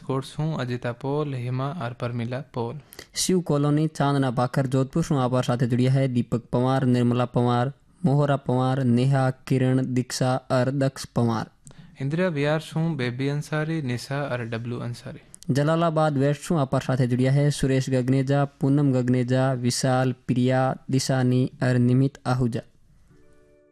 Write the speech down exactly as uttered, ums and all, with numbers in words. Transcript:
राजकोट सूँ अजिता पोल, हिमा और परमिला पोल। शिव कॉलोनी चांदना बाखर जोधपुर सूँ आपार साथे जुड़िया है दीपक पवार, निर्मला पवार, मोहरा पवार, नेहा, किरण, दीक्षा और दक्ष पवार। इंदिरा विहार सूँ बेबी अंसारी, निशा और डब्लू अंसारी। जलालाबाद वेस्ट सूँ आपार साथे जुड़िया है सुरेश गगनेजा, पूनम गगनेजा, विशाल, प्रिया, दिशानी और निमित आहूजा।